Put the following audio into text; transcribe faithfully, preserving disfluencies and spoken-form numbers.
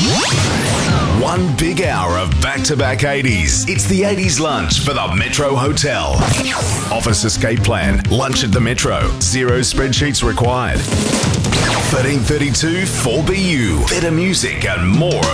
One big hour of back-to-back eighties. It's the eighties lunch for the Metro Hotel. Office escape plan. Lunch at the Metro. Zero spreadsheets required. thirteen thirty-two four B U. Better music and more